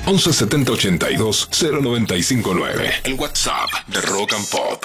11 70 82 0959. El WhatsApp de Rock and Pop.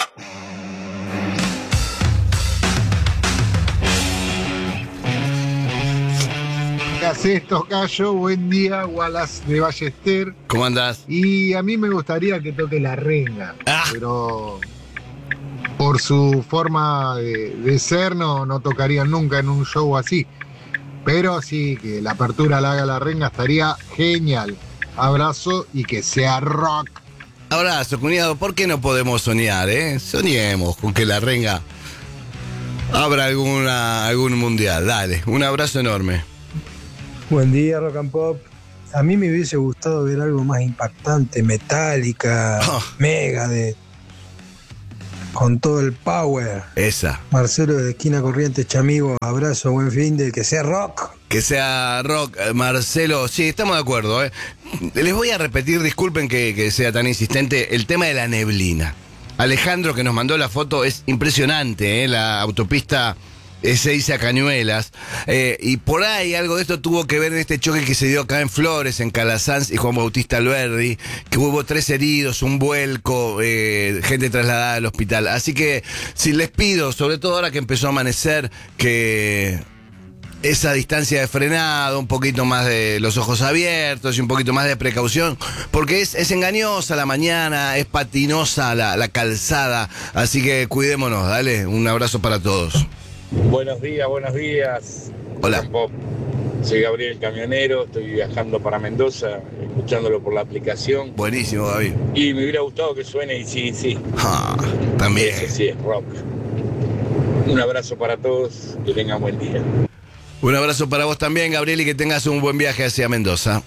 ¿Qué haces, tocayo? Buen día, Wallace de Ballester. ¿Cómo andás? Y a mí me gustaría que toque la renga, pero por su forma de ser no tocaría nunca en un show así. Pero sí, que la apertura la haga la renga estaría genial. Abrazo y que sea rock. Abrazo, cuñado. ¿Por qué no podemos soñar, Soñemos con que la renga abra algún mundial. Dale, un abrazo enorme. Buen día, Rock and Pop. A mí me hubiese gustado ver algo más impactante, Metallica, Megadeth, con todo el power. Esa. Marcelo de Esquina Corrientes, chamigo, abrazo, buen fin de que sea rock. Que sea rock, Marcelo. Sí, estamos de acuerdo, Les voy a repetir, disculpen que sea tan insistente, el tema de la neblina. Alejandro, que nos mandó la foto, es impresionante, la autopista Ezeiza Cañuelas, y por ahí algo de esto tuvo que ver en este choque que se dio acá en Flores, en Calasanz y Juan Bautista Alberdi, que hubo 3 heridos, un vuelco, gente trasladada al hospital. Así que si les pido, sobre todo ahora que empezó a amanecer, que esa distancia de frenado, un poquito más de los ojos abiertos y un poquito más de precaución, porque es engañosa la mañana, es patinosa la calzada, así que cuidémonos, dale, un abrazo para todos. Buenos días. Hola. Soy Gabriel Camionero, estoy viajando para Mendoza, escuchándolo por la aplicación. Buenísimo, David. Y me hubiera gustado que suene y sí. También. Ese sí es rock. Un abrazo para todos, que tengan buen día. Un abrazo para vos también, Gabriel, y que tengas un buen viaje hacia Mendoza.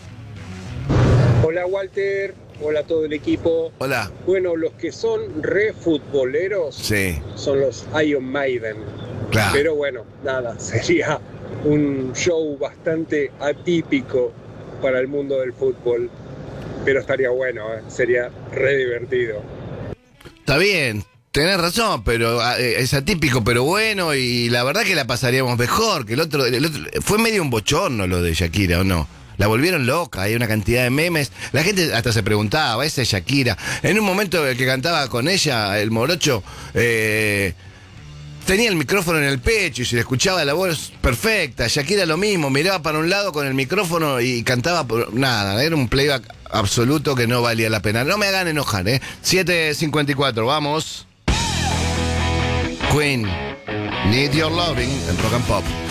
Hola, Walter. Hola a todo el equipo. Hola. Bueno, los que son re futboleros son los Iron Maiden. Claro. Pero bueno, nada, sería un show bastante atípico para el mundo del fútbol. Pero estaría bueno, sería re divertido. Está bien, tenés razón, pero es atípico, pero bueno, y la verdad que la pasaríamos mejor, que el otro fue medio un bochorno lo de Shakira, ¿o no? La volvieron loca, hay una cantidad de memes. La gente hasta se preguntaba, esa es Shakira. En un momento el que cantaba con ella, el morocho, tenía el micrófono en el pecho y se le escuchaba la voz perfecta. Shakira lo mismo, miraba para un lado con el micrófono y cantaba por nada. Era un playback absoluto que no valía la pena. No me hagan enojar, 7:54, vamos. Queen, Need Your Loving en Rock and Pop.